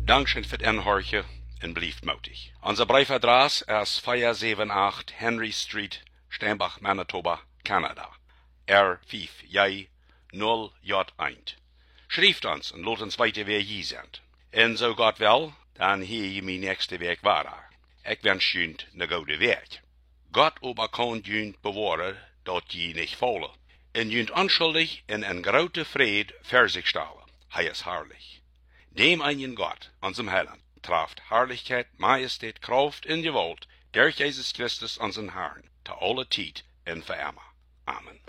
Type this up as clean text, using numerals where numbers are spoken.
Dankeschön für het inhorchen en blieft moedig. Onze briefadres is 478 Henry Street, Steinbach, Manitoba, Canada. R5J0J1. Schrijft ons en laat ons weten wie je bent. En zo gaat wel, dan hier je mijn nächste week waar. Ik wens je een goede week. Gott aber kann junt bewaren dat je niet vallen. En junt onschuldig in een grote vrede voor zich stellen. Hij is herrlich. Dem einen Gott, unserem Heiland, traft Herrlichkeit, Majestät, Kraft in Gewalt, durch Jesus Christus, unseren Herrn, zu aller Zeit und für immer. Amen.